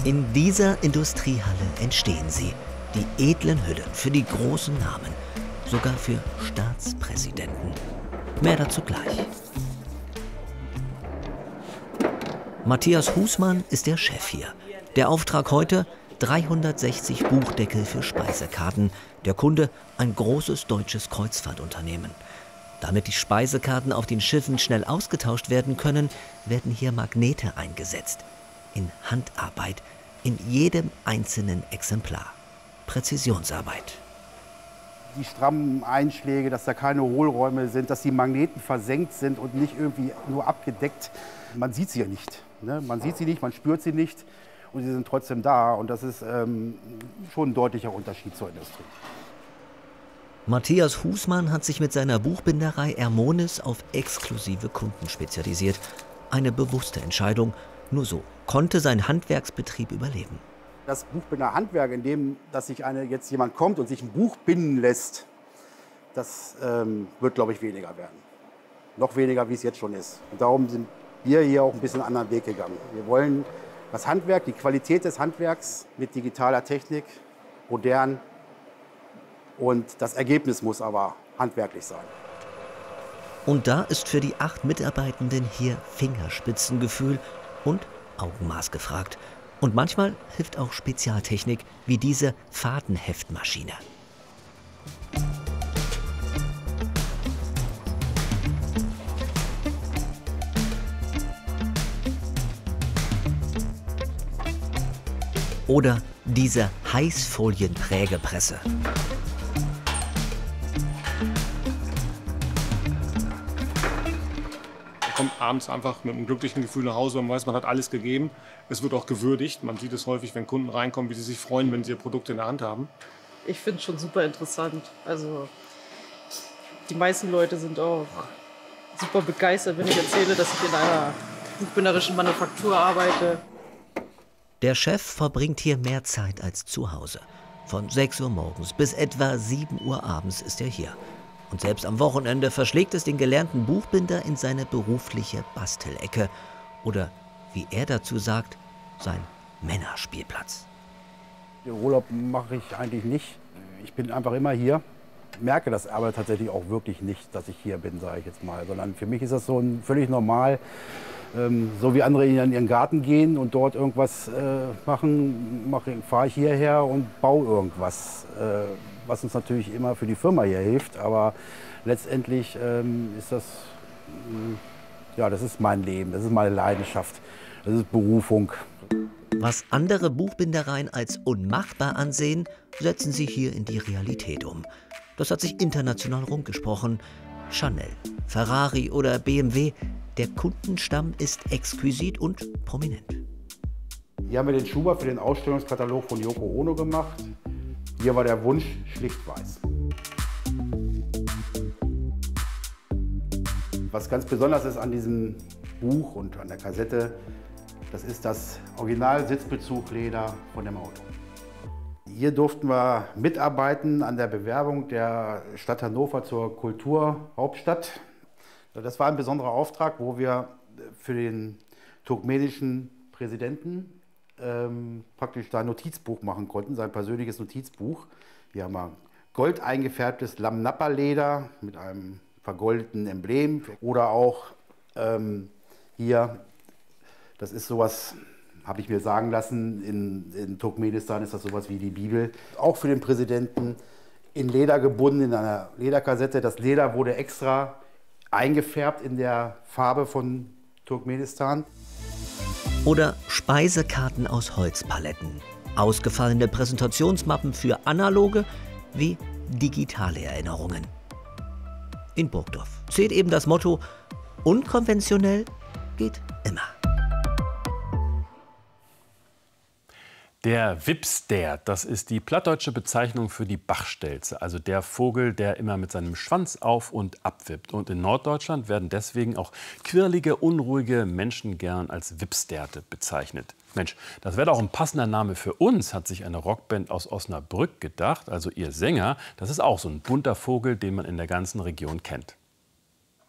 In dieser Industriehalle entstehen sie, die edlen Hüllen für die großen Namen, sogar für Staatspräsidenten. Mehr dazu gleich. Matthias Husmann ist der Chef hier. Der Auftrag heute: 360 Buchdeckel für Speisekarten. Der Kunde: ein großes deutsches Kreuzfahrtunternehmen. Damit die Speisekarten auf den Schiffen schnell ausgetauscht werden können, werden hier Magnete eingesetzt. In Handarbeit, in jedem einzelnen Exemplar. Präzisionsarbeit. Die strammen Einschläge, dass da keine Hohlräume sind, dass die Magneten versenkt sind und nicht irgendwie nur abgedeckt. Man sieht sie ja nicht. Ne? Man sieht sie nicht, man spürt sie nicht und sie sind trotzdem da. Und das ist schon ein deutlicher Unterschied zur Industrie. Matthias Husmann hat sich mit seiner Buchbinderei Ermonis auf exklusive Kunden spezialisiert. Eine bewusste Entscheidung. Nur so konnte sein Handwerksbetrieb überleben. Das Buchbinderhandwerk, in dem dass sich jetzt jemand kommt und sich ein Buch binden lässt, das wird, glaube ich, weniger werden. Noch weniger, wie es jetzt schon ist. Und darum sind wir hier auch ein bisschen einen anderen Weg gegangen. Wir wollen das Handwerk, die Qualität des Handwerks mit digitaler Technik, modern, und das Ergebnis muss aber handwerklich sein. Und da ist für die 8 Mitarbeitenden hier Fingerspitzengefühl und Augenmaß gefragt. Und manchmal hilft auch Spezialtechnik wie diese Fadenheftmaschine. Oder diese Heißfolienprägepresse. Man kommt abends einfach mit einem glücklichen Gefühl nach Hause, man weiß, man hat alles gegeben. Es wird auch gewürdigt. Man sieht es häufig, wenn Kunden reinkommen, wie sie sich freuen, wenn sie ihr Produkt in der Hand haben. Ich finde es schon super interessant. Also die meisten Leute sind auch super begeistert, wenn ich erzähle, dass ich in einer buchbinderischen Manufaktur arbeite. Der Chef verbringt hier mehr Zeit als zu Hause. Von 6 Uhr morgens bis etwa 7 Uhr abends ist er hier. Und selbst am Wochenende verschlägt es den gelernten Buchbinder in seine berufliche Bastelecke. Oder, wie er dazu sagt, sein Männerspielplatz. Den Urlaub mache ich eigentlich nicht. Ich bin einfach immer hier. Merke das aber tatsächlich auch wirklich nicht, dass ich hier bin, sage ich jetzt mal. Sondern für mich ist das so völlig normal. So wie andere in ihren Garten gehen und dort irgendwas machen, fahre ich hierher und baue irgendwas. Was uns natürlich immer für die Firma hier hilft. Aber letztendlich ist das, ja, das ist mein Leben, das ist meine Leidenschaft, das ist Berufung. Was andere Buchbindereien als unmachbar ansehen, setzen sie hier in die Realität um. Das hat sich international rumgesprochen. Chanel, Ferrari oder BMW, der Kundenstamm ist exquisit und prominent. Hier haben wir den Schuber für den Ausstellungskatalog von Yoko Ono gemacht. Hier war der Wunsch schlicht weiß. Was ganz besonders ist an diesem Buch und an der Kassette, das ist das Original-Sitzbezugleder von dem Auto. Hier durften wir mitarbeiten an der Bewerbung der Stadt Hannover zur Kulturhauptstadt. Das war ein besonderer Auftrag, wo wir für den turkmenischen Präsidenten praktisch sein Notizbuch machen konnten, sein persönliches Notizbuch. Hier haben wir gold eingefärbtes Lamnapa-Leder mit einem vergoldeten Emblem. Oder auch hier, das ist sowas, habe ich mir sagen lassen, in Turkmenistan ist das sowas wie die Bibel. Auch für den Präsidenten in Leder gebunden, in einer Lederkassette. Das Leder wurde extra eingefärbt in der Farbe von Turkmenistan. Oder Speisekarten aus Holzpaletten. Ausgefallene Präsentationsmappen für analoge wie digitale Erinnerungen. In Burgdorf zählt eben das Motto: unkonventionell geht immer. Der Wipstär, das ist die plattdeutsche Bezeichnung für die Bachstelze, also der Vogel, der immer mit seinem Schwanz auf und abwippt. Und in Norddeutschland werden deswegen auch quirlige, unruhige Menschen gern als Wipstärte bezeichnet. Mensch, das wäre doch ein passender Name für uns, hat sich eine Rockband aus Osnabrück gedacht. Also ihr Sänger, das ist auch so ein bunter Vogel, den man in der ganzen Region kennt.